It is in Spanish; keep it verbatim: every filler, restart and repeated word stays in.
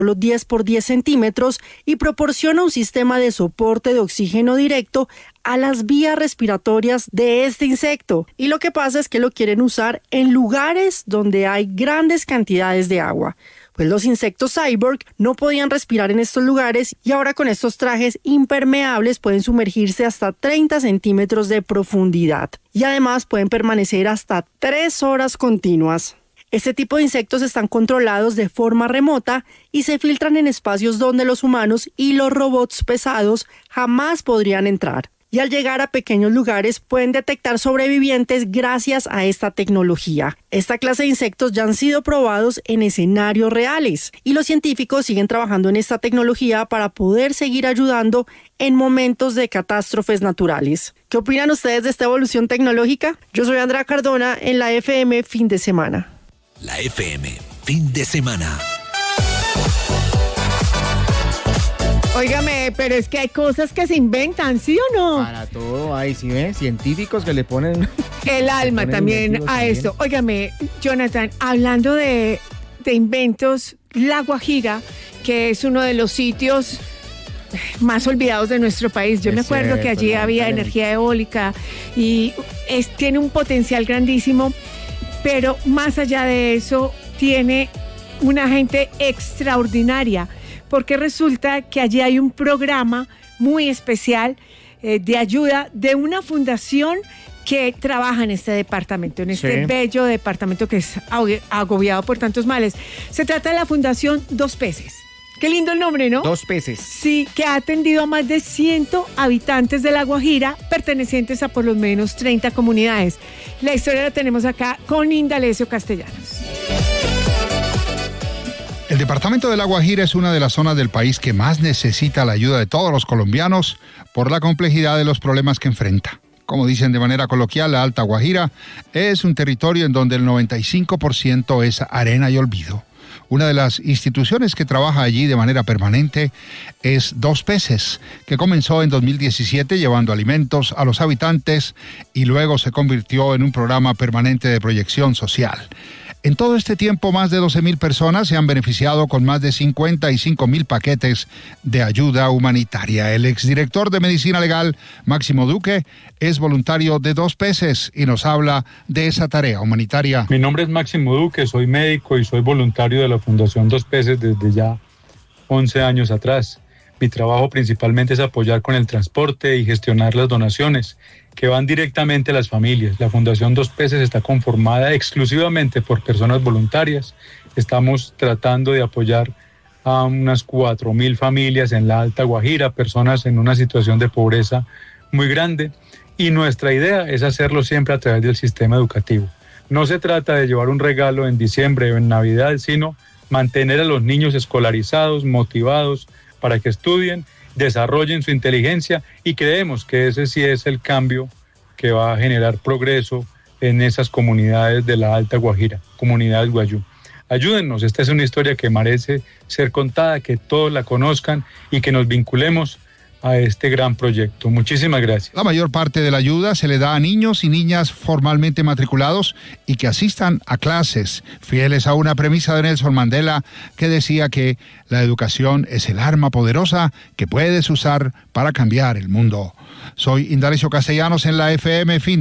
los diez por diez centímetros y proporciona un sistema de soporte de oxígeno directo a las vías respiratorias de este insecto. Y lo que pasa es que lo quieren usar en lugares donde hay grandes cantidades de agua. Pues los insectos cyborg no podían respirar en estos lugares y ahora con estos trajes impermeables pueden sumergirse hasta treinta centímetros de profundidad. Y además pueden permanecer hasta tres horas continuas. Este tipo de insectos están controlados de forma remota y se filtran en espacios donde los humanos y los robots pesados jamás podrían entrar. Y al llegar a pequeños lugares pueden detectar sobrevivientes gracias a esta tecnología. Esta clase de insectos ya han sido probados en escenarios reales y los científicos siguen trabajando en esta tecnología para poder seguir ayudando en momentos de catástrofes naturales. ¿Qué opinan ustedes de esta evolución tecnológica? Yo soy Andrea Cardona en la F M Fin de Semana. La F M Fin de Semana. Óigame, pero es que hay cosas que se inventan, ¿sí o no? Para todo hay, ¿sí ves? Científicos que le ponen... El alma ponen también a también. esto. Óigame, Jonathan, hablando de, de inventos, La Guajira, que es uno de los sitios más olvidados de nuestro país. Yo Es me acuerdo cierto, que allí había lamentablemente. energía eólica y es, tiene un potencial grandísimo, pero más allá de eso, tiene una gente extraordinaria, porque resulta que allí hay un programa muy especial eh, de ayuda de una fundación que trabaja en este departamento, en este Sí. bello departamento que es ag- agobiado por tantos males. Se trata de la Fundación Dos Peces. Qué lindo el nombre, ¿no? Dos peces. Sí, que ha atendido a más de cien habitantes de La Guajira, pertenecientes a por lo menos treinta comunidades. La historia la tenemos acá con Indalecio Castellanos. El departamento de La Guajira es una de las zonas del país que más necesita la ayuda de todos los colombianos por la complejidad de los problemas que enfrenta. Como dicen de manera coloquial, la Alta Guajira es un territorio en donde el noventa y cinco por ciento es arena y olvido. Una de las instituciones que trabaja allí de manera permanente es Dos Peces, que comenzó en dos mil diecisiete llevando alimentos a los habitantes y luego se convirtió en un programa permanente de proyección social. En todo este tiempo, más de doce mil personas se han beneficiado con más de cincuenta y cinco mil paquetes de ayuda humanitaria. El exdirector de Medicina Legal, Máximo Duque, es voluntario de Dos Peces y nos habla de esa tarea humanitaria. Mi nombre es Máximo Duque, soy médico y soy voluntario de la Fundación Dos Peces desde ya once años atrás. Mi trabajo principalmente es apoyar con el transporte y gestionar las donaciones que van directamente a las familias. La Fundación Dos Peces está conformada exclusivamente por personas voluntarias. Estamos tratando de apoyar a unas cuatro mil familias en la Alta Guajira, personas en una situación de pobreza muy grande. Y nuestra idea es hacerlo siempre a través del sistema educativo. No se trata de llevar un regalo en diciembre o en Navidad, sino mantener a los niños escolarizados, motivados, para que estudien, desarrollen su inteligencia y creemos que ese sí es el cambio que va a generar progreso en esas comunidades de la Alta Guajira, comunidades guayú. Ayúdennos, esta es una historia que merece ser contada, que todos la conozcan y que nos vinculemos a este gran proyecto. Muchísimas gracias. La mayor parte de la ayuda se le da a niños y niñas formalmente matriculados y que asistan a clases, fieles a una premisa de Nelson Mandela que decía que la educación es el arma poderosa que puedes usar para cambiar el mundo. Soy Indalecio Castellanos en la F M Fin de